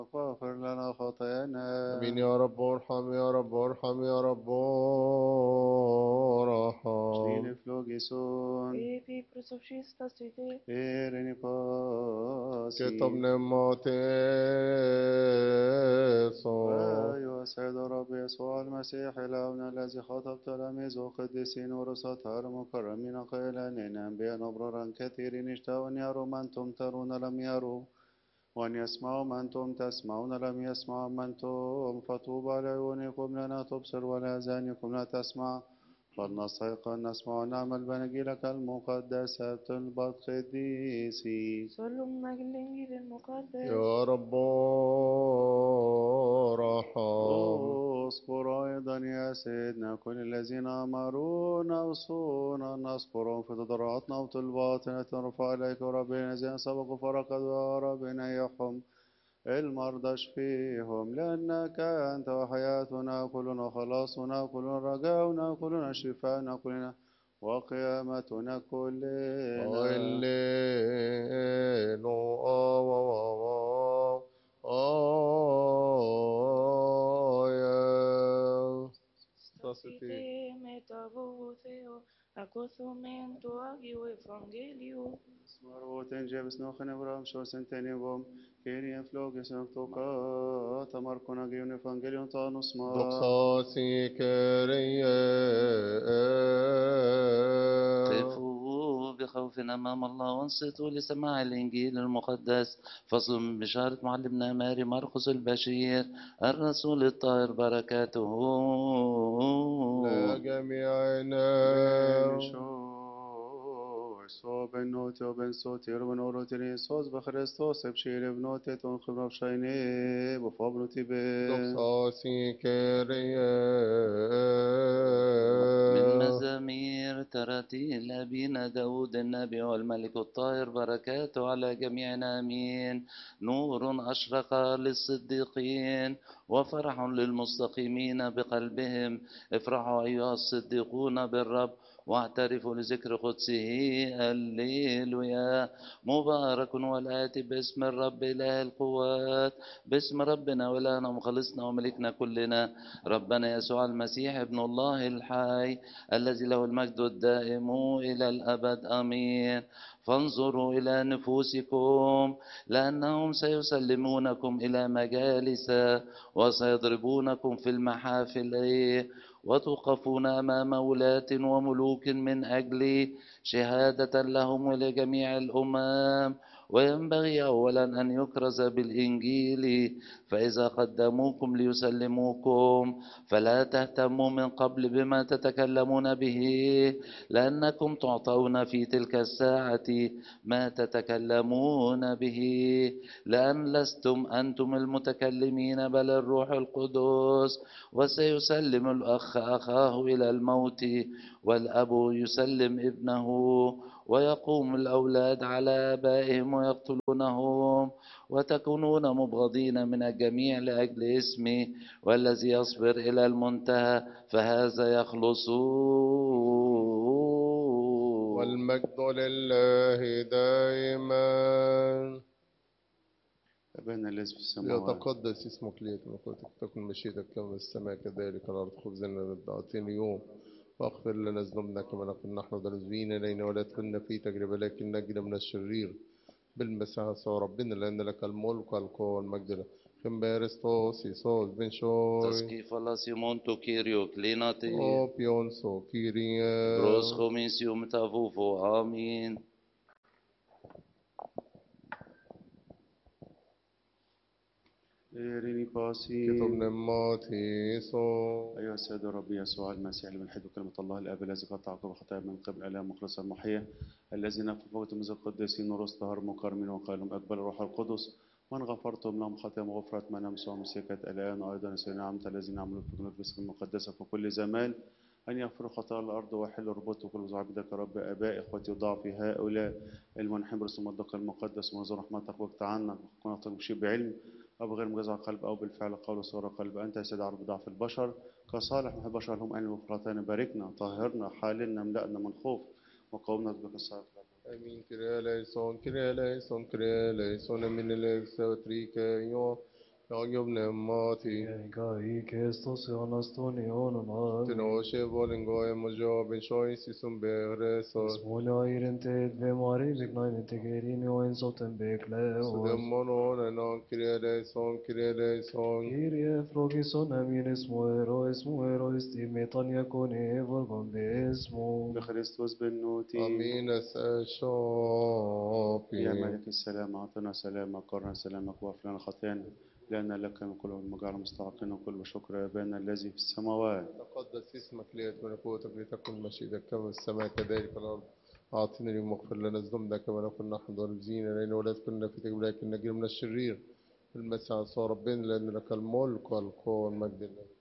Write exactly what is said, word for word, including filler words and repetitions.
واغفر لنا خطايانا. امين يا رب ارحم يا رب ارحم يا رب ارحم. Sline flogison, Epi prosopsistas ite, ereni pasi. كتب نماتيسو. وأيها السيد الرب يسوع المسيح إلهنا الذي خاطب تلاميذه قديسين ورسطاء المكرمين قائلا إن أنبياء أبرارا كثيرين اشتهوا أن يروا ما أنتم ترون لم يروا، وأن يسمعوا ما أنتم تسمعون لم يسمعوا، ما أنتم فطوبى لعيونكم لنا تبصر ولآذانكم لا تسمع، فلنستيقظ نسمع ونعمل بنجيلك المقدسة القديسي. صلوا من أجل الإنجيل المقدس. يا رب ارحم. اذكر أيضا يا سيدنا كل الذين أمرونا وصونا نذكرهم في تضرعاتنا وطلباتنا نرفع إليك ربنا الذين سبقوا فرقدوا ربنا يحم المرضى اشفيهم، لأنك أنت وحياتنا كلنا خلاصنا كلنا رجاؤنا كلنا شفاءنا كلنا وقيامتنا كلنا. الليل آية Stasite metavotheo, acosumento agio evangelio. Smarvoten James Nochen Abraham Shosen Tenibom Kenian Flogis Noctoka Tamarkona Gion Evangelion Tanus Ma دقساسي كريه. قفوا بخوف أمام الله وانصتوا لسماع الإنجيل المقدس. فصل من بشارة معلمنا ماري مرقس البشير الرسول الطاهر بركاته لا جميعنا. So benoti o ben soti ro benoro tini sos be Christos ebshire benote ton khibra shayne bo fabroti be دقساسي كريه. من مزامير تراتيل أبينا داود النبي والملك الطاهر بركاته على جميعنا آمين. نور أشرق للصديقين وفرح للمستقيمين بقلبهم. افرحوا أيها الصديقون بالرب واعترفوا لذكر قدسه. هللويا. مبارك والآتي باسم الرب إله القوات، باسم ربنا وإلهنا ومخلصنا وملكنا كلنا، ربنا يسوع المسيح ابن الله الحي الذي له المجد الدائم إلى الأبد آمين. فانظروا إلى نفوسكم لأنهم سيسلمونكم إلى مجالس وسيضربونكم في المحافل وتوقفون أمام ولاة وملوك من أجل شهادة لهم ولجميع الأمم. وينبغي أولا أن يكرز بالإنجيل، فإذا قدموكم ليسلموكم فلا تهتموا من قبل بما تتكلمون به، لأنكم تعطون في تلك الساعة ما تتكلمون به، لأن لستم أنتم المتكلمين بل الروح القدس. وسيسلم الأخ أخاه إلى الموت، والأب يسلم ابنه، ويقوم الأولاد على آبائهم ويقتلونهم، وتكونون مبغضين من الجميع لأجل اسمي، والذي يصبر إلى المنتهى فهذا يخلص. والمجد لله دائما. أبانا الذي في السماوات يتقدس اسمك، ليكن ملكوتك، تكن مشيئتك كما في السماء كذلك على الأرض. خبزنا أعطينا اليوم، واغفر لنا ذنوبنا كما نغفر نحن ذنوبنا إلينا، ولا تدخلنا في تجربة لكن نجنا من الشرير. بالمسيح يسوع ربنا، لأن لك الملك والقوة والمجد لك. خمبارستوس يسوس بن شوي تسكيف الله سيمون تو كيريو كليناتي او بيونسو كيريا. بروس خوميسيو متافوفو آمين. إيريني باسي. كتب نماتي سو. أيها السيد الرب يسوع المسيح المنحد كلمة الله الآب الذي قد تعقب خطايا من قبل آلام مخلصا المحيا، الذي نفى فوق من القديسين ورسل هر مكرمين وقالهم أقبل الروح القدس، من غفرتم لهم خطايا مغفرة ما نمسوا مسيكة الآن أيضا سنعمت الذين عملوا في جنود باسم المقدسة في كل زمان، أن يغفروا خطايا الأرض ويحل ربوط وكل عبدك رب آباء إخوتي وضعفي هؤلاء المنحن برسم الدق المقدس ومنظر رحمتك وقت عنا وكنا تمشي بعلم أو بغير مجازع قلب أو بالفعل قول وصورة قلب. أنت يا سيد عرب ضعف البشر كصالح محب بشر هم أن وفرتان باركنا طهرنا حالنا ملأنا من خوف وقومنا بك الصلاة. امين. كريا ليسون كريا ليسون كريا ليسون من الاكسوتريكا يو يعجبني أماتي Kai Kestos Anastonion Mami. تنوشي بولنغوي مجوب شوي سيسم بغريسوس Smola irente ve mari vignain tegerini o ensoten bekleos. سودمونون انان كريليسون كريليسون Kyrie flogison aminis moero es moero estimetan yakone volgon besmo. بخريستوس بالنوتي. امين يا الشوبي ملك السلام أعطنا سلامك قرن سلامك واغفر لنا خطايانا لأن لك من كل المجال مستحقين وكل شكر يا أبانا الذي في السماوات. تقدس اسمك ليأتي ملكوتك لتكن مشيئتك كما في السماء كذلك الأرض. أعطنا اليوم واغفر لنا ذنوبنا كما نغفر نحن ظالمين إلينا ولا تكلنا في تجربة لكن نجي من الشرير. المسيح صار ربنا لأن لك الملك والقوة والمجد